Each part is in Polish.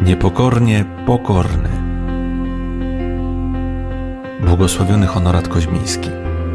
Niepokornie pokorny. Błogosławiony Honorat Koźmiński.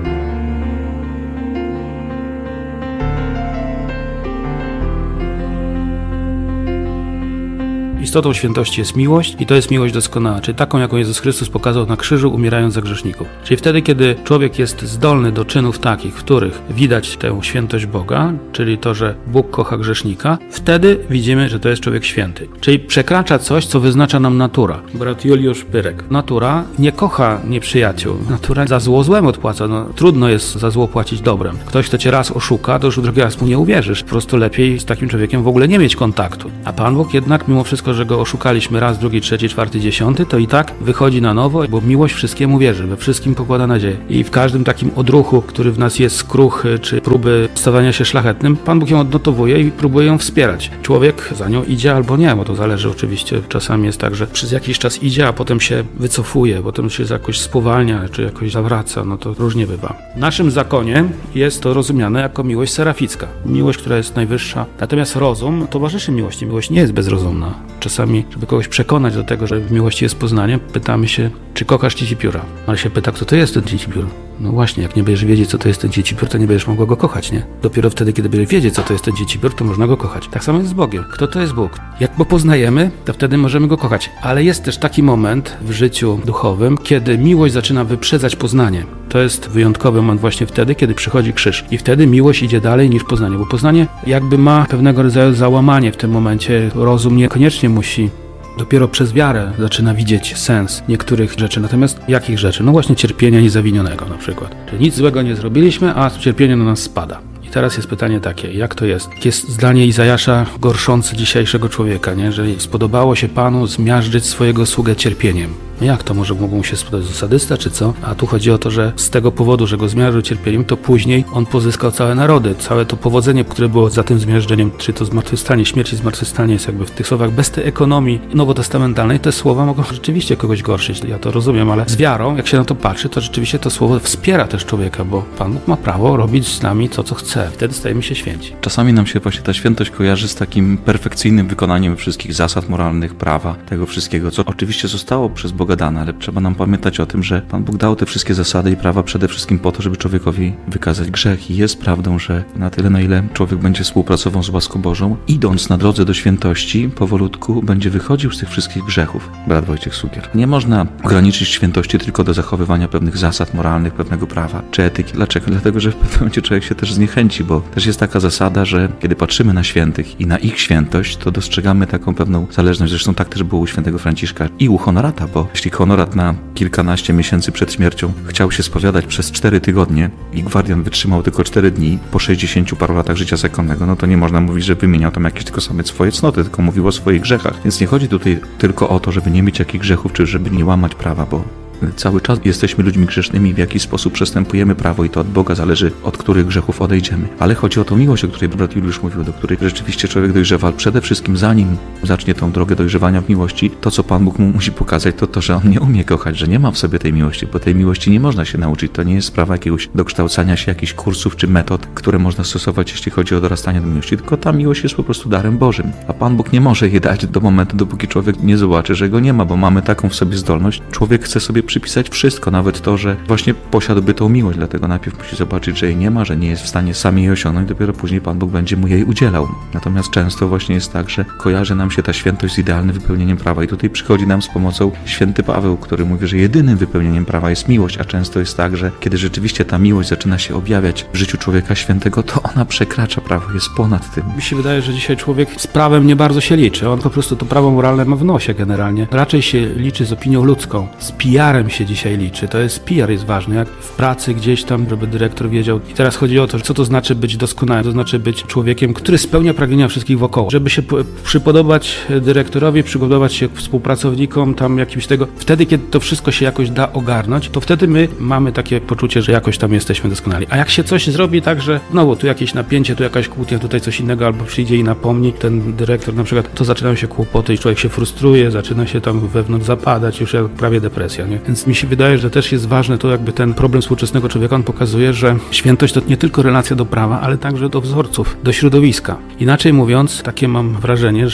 Istotą świętości jest miłość i to jest miłość doskonała, czyli taką, jaką Jezus Chrystus pokazał na krzyżu, umierając za grzeszników. Czyli wtedy, kiedy człowiek jest zdolny do czynów takich, w których widać tę świętość Boga, czyli to, że Bóg kocha grzesznika, wtedy widzimy, że to jest człowiek święty. Czyli przekracza coś, co wyznacza nam natura. Brat Juliusz Pyrek. Natura nie kocha nieprzyjaciół. Natura za zło złem odpłaca. Trudno jest za zło płacić dobrem. Ktoś, kto cię raz oszuka, to już drugi raz mu nie uwierzysz. Po prostu lepiej z takim człowiekiem w ogóle nie mieć kontaktu. A Pan Bóg jednak, mimo wszystko, że go oszukaliśmy raz, drugi, trzeci, czwarty, dziesiąty, to i tak wychodzi na nowo, bo miłość wszystkiemu wierzy, we wszystkim pokłada nadzieję. I w każdym takim odruchu, który w nas jest skruch, czy próby stawania się szlachetnym, Pan Bóg ją odnotowuje i próbuje ją wspierać. Człowiek za nią idzie albo nie, bo to zależy oczywiście. Czasami jest tak, że przez jakiś czas idzie, a potem się wycofuje, potem się jakoś spowalnia, czy jakoś zawraca, no to różnie bywa. W naszym zakonie jest to rozumiane jako miłość seraficka. Miłość, która jest najwyższa. Natomiast rozum towarzyszy miłości. Miłość nie jest bezrozumna. Czasami, żeby kogoś przekonać do tego, że w miłości jest poznanie, pytamy się, czy kochasz dziecipióra? Ale się pyta, kto to jest ten dziecipiór? No właśnie, jak nie będziesz wiedzieć, co to jest ten dziecipiór, to nie będziesz mogła go kochać, nie? Dopiero wtedy, kiedy będziesz wiedzieć, co to jest ten dziecipiór, to można go kochać. Tak samo jest z Bogiem. Kto to jest Bóg? Jak go poznajemy, to wtedy możemy go kochać. Ale jest też taki moment w życiu duchowym, kiedy miłość zaczyna wyprzedzać poznanie. To jest wyjątkowy moment właśnie wtedy, kiedy przychodzi krzyż. I wtedy miłość idzie dalej niż poznanie, bo poznanie jakby ma pewnego rodzaju załamanie w tym momencie. Rozum niekoniecznie musi. Dopiero przez wiarę zaczyna widzieć sens niektórych rzeczy. Natomiast jakich rzeczy? No właśnie cierpienia niezawinionego na przykład. Czyli nic złego nie zrobiliśmy, a cierpienie na nas spada. I teraz jest pytanie takie, jak to jest? Jest zdanie Izajasza gorszące dzisiejszego człowieka, nie? Że spodobało się Panu zmiażdżyć swojego sługę cierpieniem. Jak to? Może mógł mu się spodobać sadysta, czy co? A tu chodzi o to, że z tego powodu, że go zmiażdżył cierpieniem, to później on pozyskał całe narody. Całe to powodzenie, które było za tym zmiażdżeniem, czy to zmartwychwstanie, śmierć i zmartwychwstanie jest jakby w tych słowach. Bez tej ekonomii nowotestamentalnej te słowa mogą rzeczywiście kogoś gorszyć. Ja to rozumiem, ale z wiarą, jak się na to patrzy, to rzeczywiście to słowo wspiera też człowieka, bo Pan Bóg ma prawo robić z nami to, co chce. Wtedy stajemy się święci. Czasami nam się właśnie ta świętość kojarzy z takim perfekcyjnym wykonaniem wszystkich zasad moralnych, prawa, tego wszystkiego, co oczywiście zostało przez Boga dane, ale trzeba nam pamiętać o tym, że Pan Bóg dał te wszystkie zasady i prawa przede wszystkim po to, żeby człowiekowi wykazać grzech. I jest prawdą, że na tyle, na ile człowiek będzie współpracował z łaską Bożą, idąc na drodze do świętości, powolutku będzie wychodził z tych wszystkich grzechów. Brat Wojciech Sugier. Nie można ograniczyć świętości tylko do zachowywania pewnych zasad moralnych, pewnego prawa czy etyki. Dlaczego? Dlatego, że w pewnym momencie człowiek się też zniechęci, bo też jest taka zasada, że kiedy patrzymy na świętych i na ich świętość, to dostrzegamy taką pewną zależność. Zresztą tak też było u świętego Franciszka i u Honorata, bo jeśli Honorat na kilkanaście miesięcy przed śmiercią chciał się spowiadać przez 4 tygodnie i gwardian wytrzymał tylko 4 dni po 60 paru latach życia zakonnego, no to nie można mówić, że wymieniał tam jakieś tylko same swoje cnoty, tylko mówił o swoich grzechach. Więc nie chodzi tutaj tylko o to, żeby nie mieć jakichś grzechów, czy żeby nie łamać prawa, bo cały czas jesteśmy ludźmi grzesznymi, w jaki sposób przestępujemy prawo i to od Boga zależy, od których grzechów odejdziemy. Ale chodzi o tą miłość, o której brat Juliusz mówił, do której rzeczywiście człowiek dojrzewa. Przede wszystkim zanim zacznie tą drogę dojrzewania w miłości, to co Pan Bóg mu musi pokazać, to że on nie umie kochać, że nie ma w sobie tej miłości, bo tej miłości nie można się nauczyć. To nie jest sprawa jakiegoś dokształcania się jakichś kursów czy metod, które można stosować, jeśli chodzi o dorastanie do miłości, tylko ta miłość jest po prostu darem Bożym. A Pan Bóg nie może jej dać do momentu, dopóki człowiek nie zobaczy, że go nie ma, bo mamy taką w sobie zdolność. Człowiek chce sobie przypisać wszystko, nawet to, że właśnie posiadłby tą miłość, dlatego najpierw musi zobaczyć, że jej nie ma, że nie jest w stanie sam jej osiągnąć, dopiero później Pan Bóg będzie mu jej udzielał. Natomiast często właśnie jest tak, że kojarzy nam się ta świętość z idealnym wypełnieniem prawa i tutaj przychodzi nam z pomocą święty Paweł, który mówi, że jedynym wypełnieniem prawa jest miłość, a często jest tak, że kiedy rzeczywiście ta miłość zaczyna się objawiać w życiu człowieka świętego, to ona przekracza prawo, jest ponad tym. Mi się wydaje, że dzisiaj człowiek z prawem nie bardzo się liczy. On po prostu to prawo moralne ma w nosie generalnie. Raczej się liczy z opinią ludzką. Z PR-em się dzisiaj liczy. To jest PR jest ważny, jak w pracy gdzieś tam, żeby dyrektor wiedział. I teraz chodzi o to, co to znaczy być doskonałym. To znaczy być człowiekiem, który spełnia pragnienia wszystkich wokoło. Żeby się przypodobać dyrektorowi, przypodobać się współpracownikom, tam jakimś tego. Wtedy, kiedy to wszystko się jakoś da ogarnąć, to wtedy my mamy takie poczucie, że jakoś tam jesteśmy doskonali. A jak się coś zrobi tak, że znowu tu jakieś napięcie, tu jakaś kłótnia, tutaj coś innego, albo przyjdzie i napomni ten dyrektor na przykład, to zaczynają się kłopoty i człowiek się frustruje, zaczyna się tam wewnątrz zapadać, już jak prawie depresja, nie? Więc mi się wydaje, że też jest ważne to jakby ten problem współczesnego człowieka, on pokazuje, że świętość to nie tylko relacja do prawa, ale także do wzorców, do środowiska. Inaczej mówiąc, takie mam wrażenie, że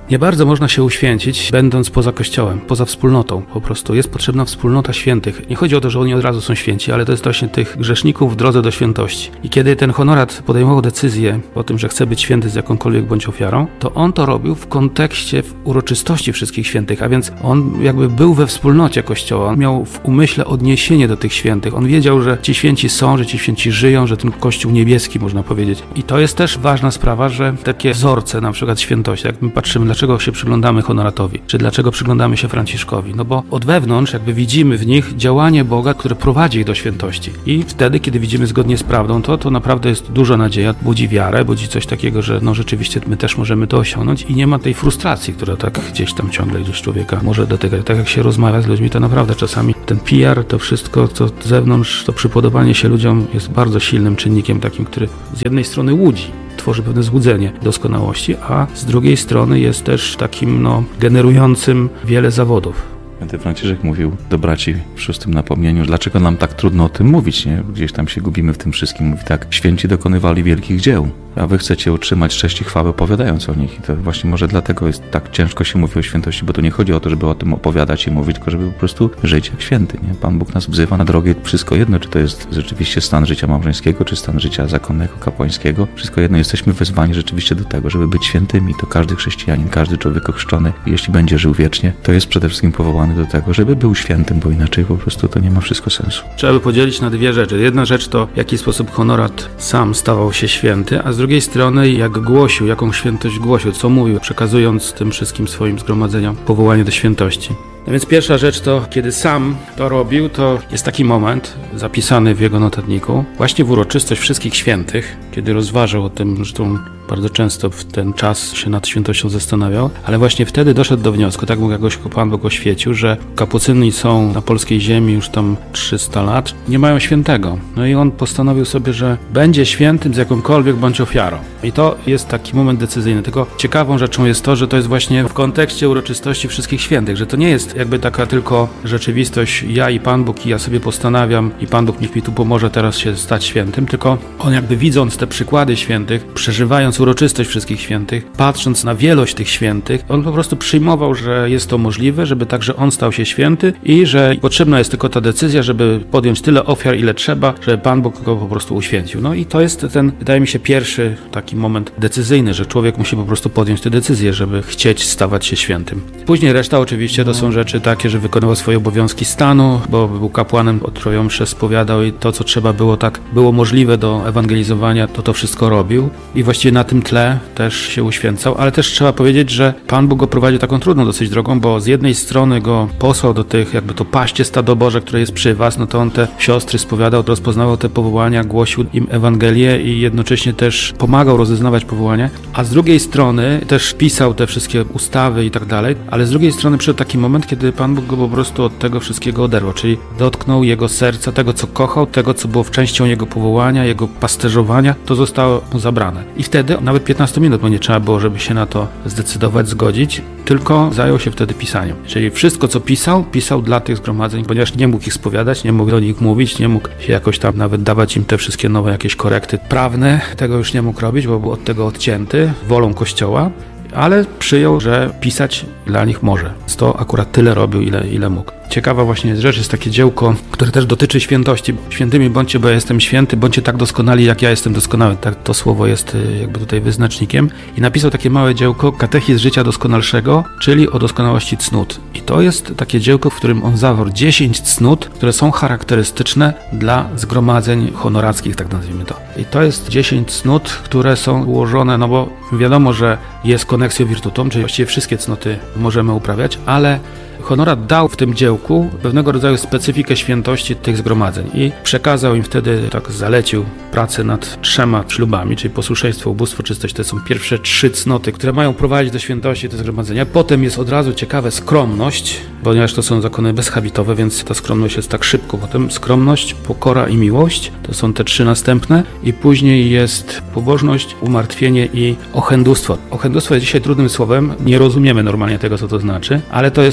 Nie bardzo można się uświęcić, będąc poza Kościołem, poza wspólnotą. Po prostu jest potrzebna wspólnota świętych. Nie chodzi o to, że oni od razu są święci, ale to jest właśnie tych grzeszników w drodze do świętości. I kiedy ten Honorat podejmował decyzję o tym, że chce być święty z jakąkolwiek bądź ofiarą, to on to robił w kontekście uroczystości wszystkich świętych, a więc on jakby był we wspólnocie Kościoła. On miał w umyśle odniesienie do tych świętych. On wiedział, że ci święci są, że ci święci żyją, że ten Kościół niebieski, można powiedzieć. I to jest też ważna sprawa, że takie wzorce, na przykład świętości, jak my patrzymy, dlaczego się przyglądamy Honoratowi, czy dlaczego przyglądamy się Franciszkowi, no bo od wewnątrz jakby widzimy w nich działanie Boga, które prowadzi ich do świętości. I wtedy, kiedy widzimy zgodnie z prawdą, to naprawdę jest duża nadzieja, budzi wiarę, budzi coś takiego, że no rzeczywiście my też możemy to osiągnąć i nie ma tej frustracji, która tak gdzieś tam ciągle gdzieś człowieka może dotykać. Tak jak się rozmawia z ludźmi, to naprawdę czasami ten PR, to wszystko, co z zewnątrz, to przypodobanie się ludziom jest bardzo silnym czynnikiem takim, który z jednej strony łudzi, tworzy pewne złudzenie doskonałości, a z drugiej strony jest też takim generującym wiele zawodów. Święty Franciszek mówił do braci w 6. napomnieniu, dlaczego nam tak trudno o tym mówić, nie? Gdzieś tam się gubimy w tym wszystkim. Mówi tak, święci dokonywali wielkich dzieł, a wy chcecie utrzymać cześć i chwałę opowiadając o nich. I to właśnie może dlatego jest tak ciężko się mówi o świętości, bo tu nie chodzi o to, żeby o tym opowiadać i mówić, tylko żeby po prostu żyć jak święty, nie? Pan Bóg nas wzywa na drogę, wszystko jedno, czy to jest rzeczywiście stan życia małżeńskiego, czy stan życia zakonnego, kapłańskiego. Wszystko jedno, jesteśmy wezwani rzeczywiście do tego, żeby być świętymi. To każdy chrześcijanin, każdy człowiek ochrzczony, jeśli będzie żył wiecznie, to jest przede wszystkim powołany do tego, żeby był świętym, bo inaczej po prostu to nie ma wszystko sensu. Trzeba by podzielić na dwie rzeczy. Jedna rzecz to, w jaki sposób Honorat sam stawał się święty, a z drugiej strony, jak głosił, jaką świętość głosił, co mówił, przekazując tym wszystkim swoim zgromadzeniom powołanie do świętości. No więc pierwsza rzecz to, kiedy sam to robił, to jest taki moment zapisany w jego notatniku, właśnie w uroczystość wszystkich świętych, kiedy rozważał o tym, zresztą bardzo często w ten czas się nad świętością zastanawiał, ale właśnie wtedy doszedł do wniosku, tak jak go Pan Bóg oświecił, że kapucyni są na polskiej ziemi już tam 300 lat, nie mają świętego. No i on postanowił sobie, że będzie świętym z jakąkolwiek bądź ofiarą. I to jest taki moment decyzyjny. Tylko ciekawą rzeczą jest to, że to jest właśnie w kontekście uroczystości wszystkich świętych, że to nie jest jakby taka tylko rzeczywistość, ja i Pan Bóg i ja sobie postanawiam i Pan Bóg niech mi tu pomoże teraz się stać świętym, tylko on jakby widząc te przykłady świętych, przeżywając uroczystość wszystkich świętych, patrząc na wielość tych świętych, on po prostu przyjmował, że jest to możliwe, żeby także on stał się święty i że potrzebna jest tylko ta decyzja, żeby podjąć tyle ofiar, ile trzeba, żeby Pan Bóg go po prostu uświęcił. No i to jest ten, wydaje mi się, pierwszy taki moment decyzyjny, że człowiek musi po prostu podjąć tę decyzję, żeby chcieć stawać się świętym. Później reszta oczywiście to są rzeczy takie, że wykonywał swoje obowiązki stanu, bo był kapłanem, Troją mszę spowiadał i to, co trzeba było, tak było możliwe do ewangelizowania, to wszystko robił i właściwie na tym tle też się uświęcał, ale też trzeba powiedzieć, że Pan Bóg go prowadził taką trudną dosyć drogą, bo z jednej strony go posłał do tych, jakby to paście stado Boże, które jest przy was, no to on te siostry spowiadał, rozpoznawał te powołania, głosił im Ewangelię i jednocześnie też pomagał rozeznawać powołania, a z drugiej strony też pisał te wszystkie ustawy i tak dalej, ale z drugiej strony przyszedł taki moment, kiedy Pan Bóg go po prostu od tego wszystkiego oderwał, czyli dotknął jego serca, tego co kochał, tego co było częścią jego powołania, jego pasterzowania, to zostało mu zabrane. I wtedy nawet 15 minut mu nie trzeba było, żeby się na to zdecydować, zgodzić, tylko zajął się wtedy pisaniem. Czyli wszystko co pisał dla tych zgromadzeń, ponieważ nie mógł ich spowiadać, nie mógł do nich mówić, nie mógł się jakoś tam nawet dawać im te wszystkie nowe jakieś korekty prawne, tego już nie mógł robić, bo był od tego odcięty wolą Kościoła, ale przyjął, że pisać dla nich może. To akurat tyle robił, ile mógł. Ciekawa właśnie rzecz jest takie dziełko, które też dotyczy świętości. Świętymi bądźcie, bo ja jestem święty, bądźcie tak doskonali, jak ja jestem doskonały. Tak to słowo jest jakby tutaj wyznacznikiem. I napisał takie małe dziełko, Katechizm życia doskonalszego, czyli o doskonałości cnót. I to jest takie dziełko, w którym on zawarł 10 cnót, które są charakterystyczne dla zgromadzeń honorackich, tak nazwijmy to. I to jest 10 cnót, które są ułożone, no bo wiadomo, że jest connexio virtutum, czyli właściwie wszystkie cnoty możemy uprawiać, ale Honorat dał w tym dziełku pewnego rodzaju specyfikę świętości tych zgromadzeń i przekazał im wtedy, tak zalecił pracę nad 3 ślubami, czyli posłuszeństwo, ubóstwo, czystość. To są pierwsze 3 cnoty, które mają prowadzić do świętości te zgromadzenia. Potem jest od razu ciekawe skromność, ponieważ to są zakony bezhabitowe, więc ta skromność jest tak szybko. Potem skromność, pokora i miłość, to są te 3 następne i później jest pobożność, umartwienie i ochędustwo. Ochędustwo jest dzisiaj trudnym słowem, nie rozumiemy normalnie tego, co to znaczy, ale to jest to, co dzisiaj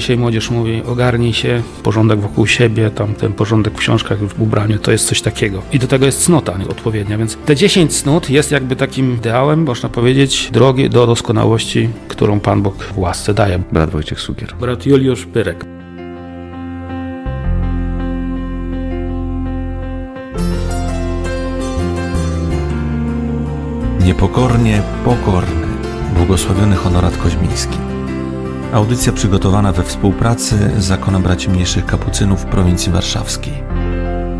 dzisiaj młodzież mówi, ogarnij się, porządek wokół siebie, tam ten porządek w książkach, w ubraniu, to jest coś takiego. I do tego jest cnota odpowiednia, więc te 10 cnót jest jakby takim ideałem, można powiedzieć, drogi do doskonałości, którą Pan Bóg w łasce daje. Brat Wojciech Sugier. Brat Juliusz Pyrek. Niepokornie pokorny. Błogosławiony Honorat Koźmiński. Audycja przygotowana we współpracy z Zakonem Braci Mniejszych Kapucynów w prowincji warszawskiej.